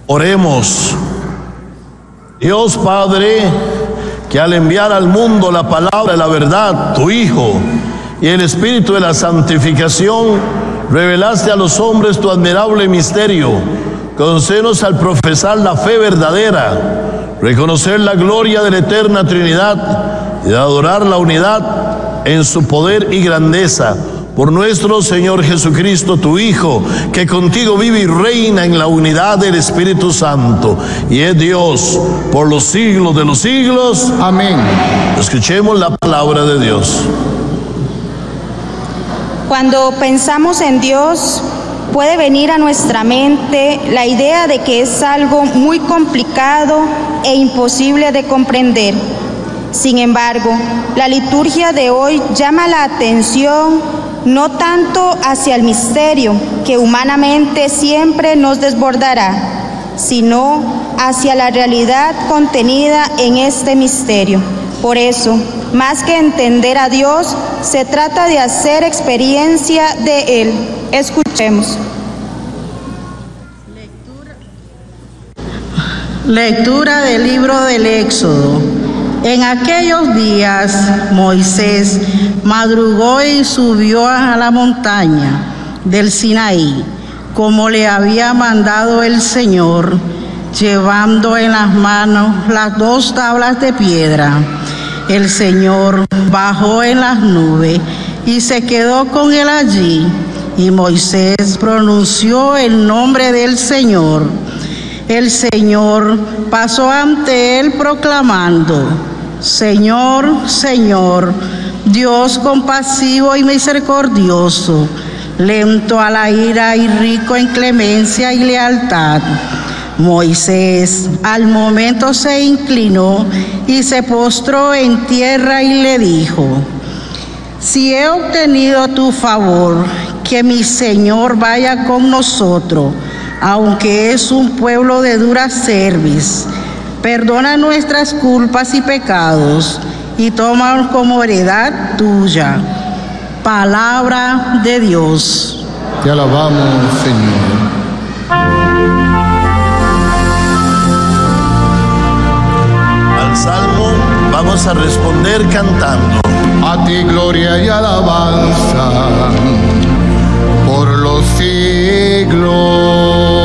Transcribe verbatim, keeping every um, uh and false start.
Oremos. Dios Padre, que al enviar al mundo la palabra de la verdad, tu Hijo, y el Espíritu de la santificación, revelaste a los hombres tu admirable misterio. Concédenos al profesar la fe verdadera, reconocer la gloria de la eterna Trinidad y de adorar la unidad en su poder y grandeza. Por nuestro Señor Jesucristo, tu Hijo, que contigo vive y reina en la unidad del Espíritu Santo, y es Dios por los siglos de los siglos. Amén. Escuchemos la palabra de Dios. Cuando pensamos en Dios, puede venir a nuestra mente la idea de que es algo muy complicado e imposible de comprender. Sin embargo, la liturgia de hoy llama la atención no tanto hacia el misterio, que humanamente siempre nos desbordará, sino hacia la realidad contenida en este misterio. Por eso, más que entender a Dios, se trata de hacer experiencia de Él. Escuchemos. Lectura del libro del Éxodo. En aquellos días Moisés madrugó y subió a la montaña del Sinaí, como le había mandado el Señor, llevando en las manos las dos tablas de piedra. El Señor bajó en las nubes y se quedó con él allí, y Moisés pronunció el nombre del Señor. El Señor pasó ante él proclamando: Señor, Señor, Dios compasivo y misericordioso, lento a la ira y rico en clemencia y lealtad. Moisés al momento se inclinó y se postró en tierra y le dijo: si he obtenido tu favor, que mi Señor vaya con nosotros, aunque es un pueblo de dura cerviz. Perdona nuestras culpas y pecados y tómanos como heredad tuya. Palabra de Dios. Te alabamos, Señor. Al salmo vamos a responder cantando. A ti gloria y alabanza por los siglos.